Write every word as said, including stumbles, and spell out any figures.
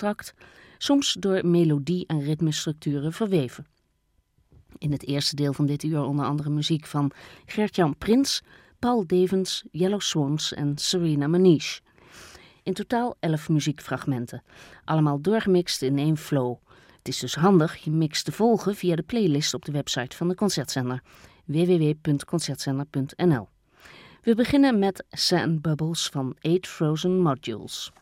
abstract, soms door melodie en ritmestructuren verweven. In het eerste deel van dit uur onder andere muziek van Gert-Jan Prins, Paul Devens, Yellow Swans en Serena Maniche. In totaal elf muziekfragmenten, allemaal doorgemixt in één flow. Het is dus handig je mix te volgen via de playlist op de website van de Concertzender, w w w punt concertzender punt n l. We beginnen met Sand Bubbles van Eight Frozen Modules.